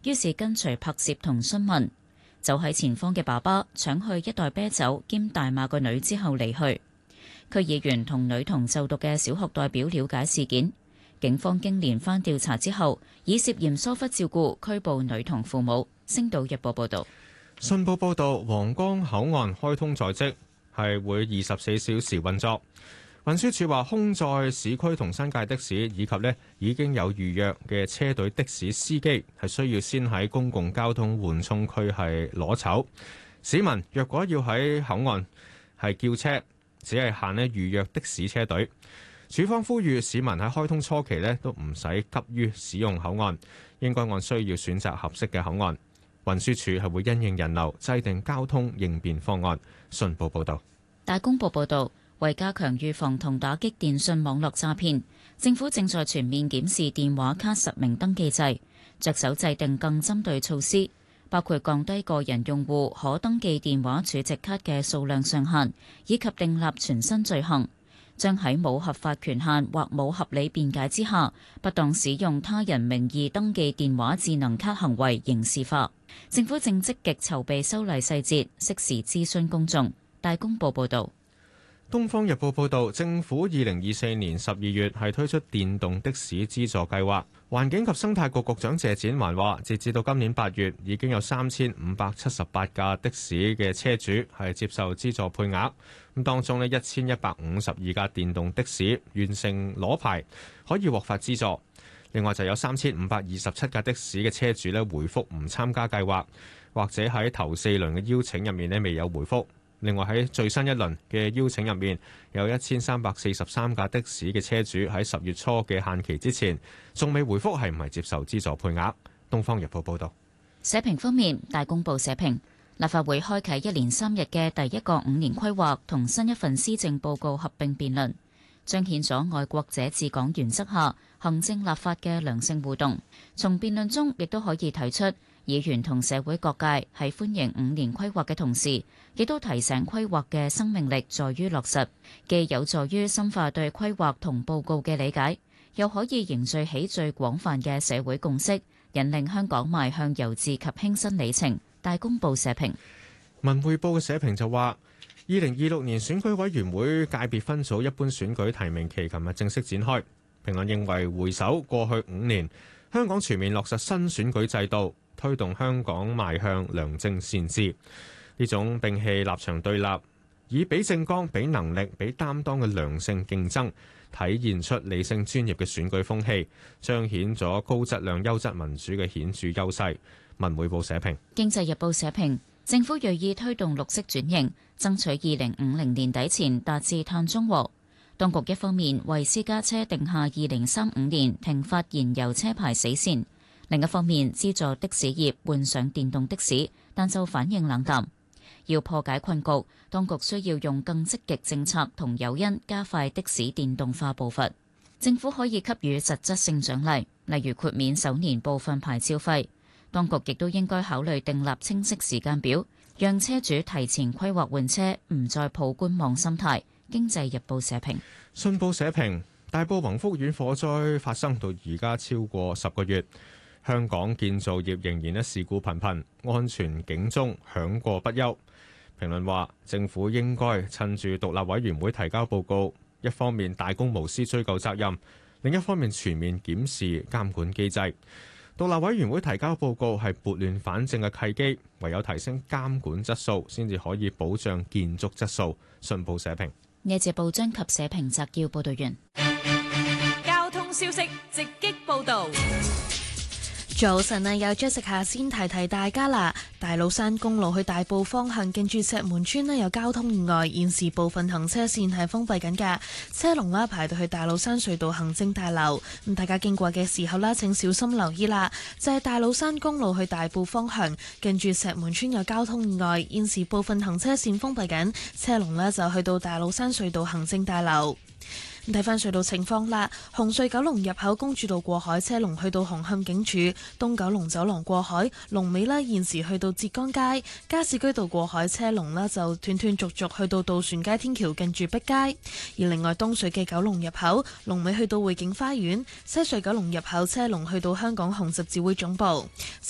於是跟隨拍攝同詢問。走喺前方嘅爸爸搶去一袋啤酒兼大罵個女之後離去。區議員同女童就讀嘅小學代表了解事件，警方經連番調查之後，以涉嫌疏忽照顧拘捕女童父母。星島日報報道。 信報報導，皇崗口岸開通在即，係會24小時運作。運輸署話，空載市區同新界的士以及已經有預約嘅車隊的士司機，係需要先喺公共交通緩衝區係攞籌。市民若果要喺口岸係叫車，只係限預約的士車隊。署方呼籲市民喺開通初期都唔使急於使用口岸，應該按需要選擇合適嘅口岸。運輸署係會因應人流制定交通應變方案。信報報道。 大公報報道，為加強預防同打擊電信網絡詐騙，政府正在全面檢視電話卡實名登記制，着手制定更針對措施，包括降低個人用戶可登記電話儲值卡嘅數量上限，以及訂立全新罪行，將喺冇合法權限或冇合理辯解之下，不當使用他人名義登記電話智能卡行為刑事化。政府正積極籌備修例細節，適時諮詢公眾。大公報報道。 東方日報報導，政府2024年12月係推出電動的士資助計劃。環境及生態局局長謝展寰話，截至到今年8月，已經有3578架的士嘅車主係接受資助配額。咁當中1152架電動的士完成攞牌，可以獲發資助。另外就有3527架的士嘅車主回覆唔參加計劃，或者喺頭4輪嘅邀請入面未有回覆。另外喺最新一輪嘅邀請入面，有1343架的士嘅車主喺10月初嘅限期之前，仲未回覆係唔係接受資助配額。《東方日報》報道。 社評方面，大公報社評，立法會開啟1連3日嘅第一個5年規劃同新一份施政報告合併辯論，彰顯咗愛國者治港原則下行政立法嘅良性互動。從辯論中亦都可以睇出，議員同社會各界喺歡迎5年規劃嘅同時，亦都提醒規劃嘅生命力在於落實，既有助於深化對規劃同報告嘅理解，又可以凝聚起最廣泛嘅社會共識，引領香港邁向由治及興新里程。大公報社評。 文匯報嘅社評就話，2026年選舉委員會界別分組一般選舉提名期琴日正式展開。評論認為，回首過去5年，香港全面落實新選舉制度，推動香港邁向良政善治。呢種摒棄立場對立，以比政綱、比能力、比擔當嘅良性競爭，體現出理性專業嘅選舉風氣，彰顯咗高質量優質民主嘅顯著優勢。文匯報社評。 經濟日報社評，政府銳意推動綠色轉型，爭取2050年底前達至碳中和。當局一方面為私家車定下2035年停發燃油車牌死線，另一方面資助的士業換上電動的士，但就反應冷淡。要破解困局，當局需要用更積極政策同誘因，加快的士電動化步伐。政府可以給予實質性獎勵，例如豁免首年部分牌照費。當局亦都應該考慮訂立清晰時間表，讓車主提前規劃換車，唔再抱觀望心態。經濟日報社評。 信報社評，大埔宏福苑火災發生到而家超過10個月，香港建造業仍然事故頻頻，安全警鐘響過不休。評論話，政府應該趁住獨立委員會提交報告，一方面大公無私追究責任，另一方面全面檢視監管機制。獨立委員會提交報告係撥亂反正嘅契機，唯有提升監管質素，先至可以保障建築質素。信報社評。 呢節報章及社評摘要報道完。 交通消息直擊報道。 早晨啊，有 Jessica 先提提大家啦。大老山公路去大埔方向，近住石門村有交通意外，現時部分行車線係封閉緊㗎，車龍排到去大老山隧道行政大樓。咁大家經過嘅時候啦，請小心留意啦。就係大老山公路去大埔方向，近住石門村有交通意外，現時部分行車線封閉緊，車龍就去到大老山隧道行政大樓。睇返隧道情況啦，紅隧九龍入口公主道過海車龍去到紅磡警署，東九龍走廊過海龍尾現時去到浙江街，加士居道過海車龍就斷斷續續去到渡船街天橋近住碧街。而另外東隧嘅九龍入口龍尾去到匯景花園，西隧九龍入口車龍去到香港紅十字會總部。